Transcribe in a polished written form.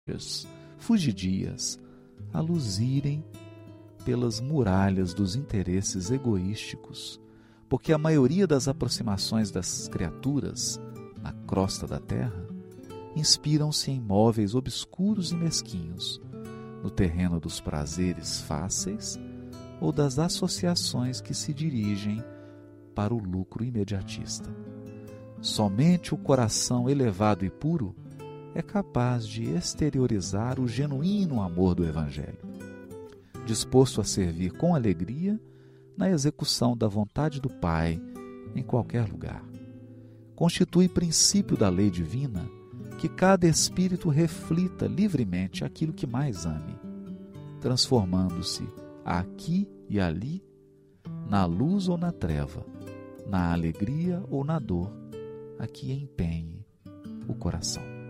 fugidias, a luzirem pelas muralhas dos interesses egoísticos, porque a maioria das aproximações das criaturas na crosta da terra inspiram-se em móveis obscuros e mesquinhos, no terreno dos prazeres fáceis ou das associações que se dirigem para o lucro imediatista. Somente o coração elevado e puro é capaz de exteriorizar o genuíno amor do Evangelho, disposto a servir com alegria na execução da vontade do Pai em qualquer lugar. Constitui princípio da lei divina que cada espírito reflita livremente aquilo que mais ame, transformando-se aqui e ali, na luz ou na treva, na alegria ou na dor, a que empenhe o coração.